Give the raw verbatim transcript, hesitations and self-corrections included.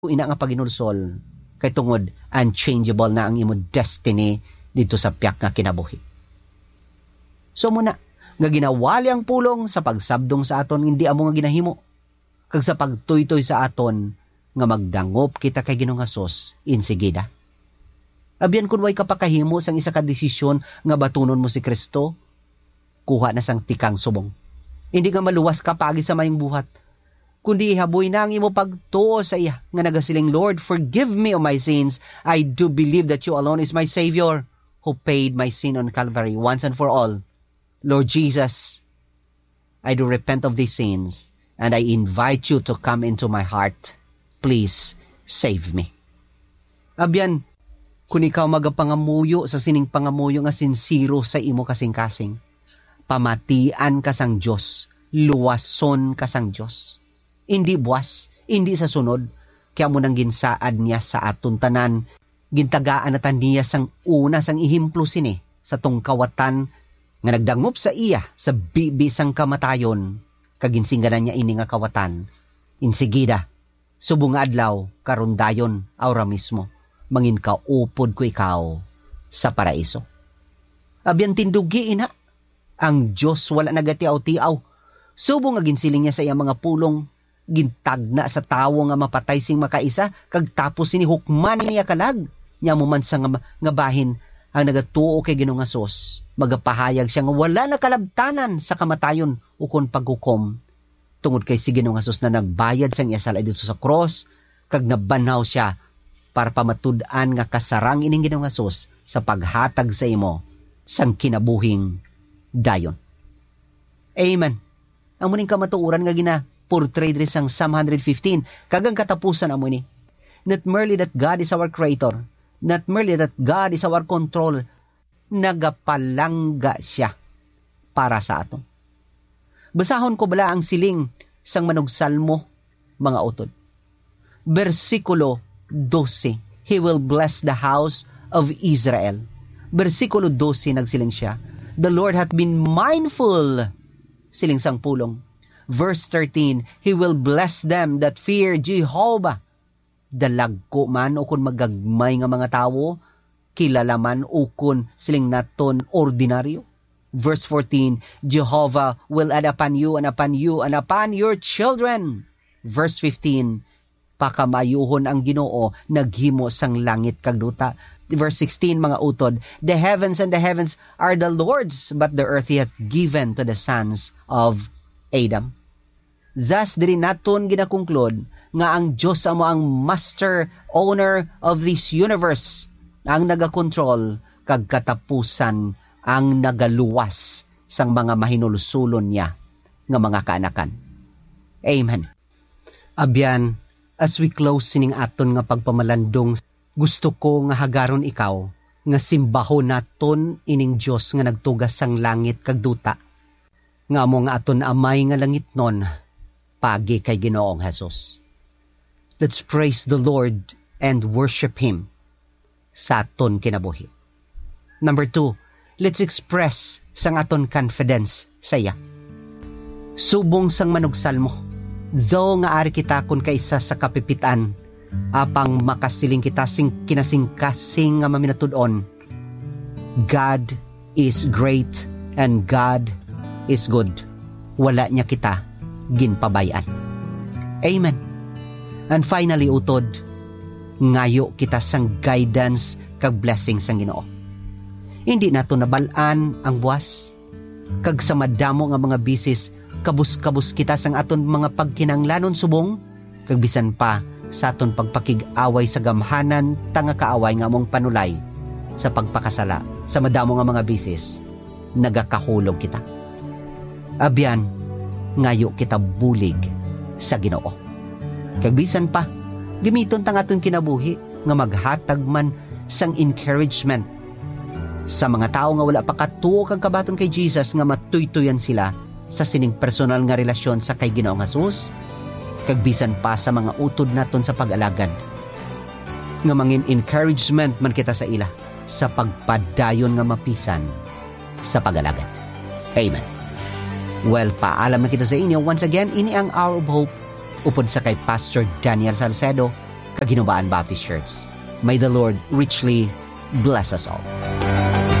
ina nga paginulsol kay tungod unchangeable na ang imo destiny dito sa piyak nga kinabuhi. So muna, nga ginawali ang pulong sa pagsabdong sa aton hindi amo nga ginahimo, kag sa pagtuytoy sa aton nga magdangop kita kay Ginoong Hesus insigida. Abyan kun way kapakahimo sang isa ka desisyon nga batunon mo si Kristo, kuha na sang tikang subong. Hindi nga maluwas ka pagi sa mayong buhat, kundi haboy na ang imo pagtuo sa iya nga nagasiling, Lord, forgive me of my sins. I do believe that you alone is my Savior, who paid my sin on Calvary once and for all. Lord Jesus, I do repent of these sins, and I invite you to come into my heart. Please, save me. Abyan, kung ikaw magapangamuyo sa sining pangamuyo nga sinsiro sa imo kasing-kasing, pamatian ka sang Diyos, luwason ka sang Diyos. Hindi buwas, hindi sa sunod, kaya mo nang ginsaad niya sa aton tanan, gintagaan natan niya sang una sang ihimplo sini, sa tungkawatan, nga nagdangop sa iya, sa bibi sang kamatayon, kaginsingganan niya ini nga kawatan. Insigida, subong nga adlaw, karundayon, aura mismo, mangin kaupod ko ikaw sa paraiso. Abyan tindugi ina, ang Diyos wala nagatiaw-tiaw, subong nga ginsiling niya sa iya mga pulong, gintagna sa tawo nga mapatay sing makaisa, kag tapos sini hukman niya kalag, niya mo man sa nga, nga bahin, ang nagatuo kay Ginoong Hesus, magapahayag siya nga wala na kalabtanan sa kamatayon ukon paghukom, tungod kay si Ginoong Hesus na nagbayad sang iya sala dito sa cross, kag nabanaw siya para pamatud-an nga kasarang ining Ginoong Hesus sa paghatag sa imo sang kinabuhing dayon. Amen. Ang muning kamatuoran nga gina portray diri sang Psalm one fifteen, kagang katapusan amo ni. Not merely that God is our creator, not merely that God is our control, nagapalangga siya para sa aton. Basahon ko bala ang siling sang manugsalmo, mga utod. Versikulo twelve, He will bless the house of Israel. Versikulo twelve, nagsiling siya, the Lord hath been mindful, siling sang pulong. Verse thirteen, He will bless them that fear Jehovah. Dalagko man o kun magagmay nga mga tawo, kilala man o kun siling naton ordinaryo. Verse fourteen, Jehovah will add upon you and upon you and upon your children. Verse fifteen, pakamayuhon ang Ginoo, naghimo sang langit kag duta. Verse sixteen, mga utod, the heavens and the heavens are the Lord's, but the earth He hath given to the sons of Adam. Thus, diri naton ginakonklud nga ang Diyos amo ang master owner of this universe, ang nagakontrol kag katapusan ang nagaluwas sang mga mahinulsulon niya nga mga kaanakan. Amen. Abyan, as we close sining aton nga pagpamalandong, gusto ko nga hagaron ikaw nga simbahon naton ining Diyos nga nagtugas sang langit kag duta, nga amo nga aton amay nga langit non, pagi kay Ginoong Hesus. Let's praise the Lord and worship Him sa aton kinabuhi. Number two, let's express sang aton confidence sa iya. Subong sang manugsalmo, zo nga ari kita kun kaisa sa kapipitan, apang makasiling kita sing kinasing-kasing nga maminatud-on. God is great and God is good. Wala niya kita ginpabayan. Amen. And finally, utod, ngayo kita sang guidance kag blessing sang Ginoo. Hindi nato nabalaan ang buwas, kag sa madamo nga mga bisis, kabus-kabus kita sang aton mga pagkinanglanon subong, kag bisan pa sa aton pagpakig-away sa gamhanan, tanga kaaway nga mong panulay sa pagpakasala, sa madamo nga mga bisis, nagakahulog kita. Abyan, ngayo kita bulig sa Ginoo. Kagbisan pa, gamiton tang aton kinabuhi nga maghatag man sang encouragement sa mga tao nga wala pa katuo kang kabaton kay Jesus, nga matuytuyan sila sa sining personal nga relasyon sa kay Ginoong Hesus, kagbisan pa sa mga utod naton sa pag-alagad, nga mangin encouragement man kita sa ila sa pagpadayon nga mapisan sa pag-alagad. Amen. Well, paalam na kita sa inyo. Once again, ini ang Hour of Hope upod sa kay Pastor Daniel Salcedo Kaginubaan Baptist Church. May the Lord richly bless us all.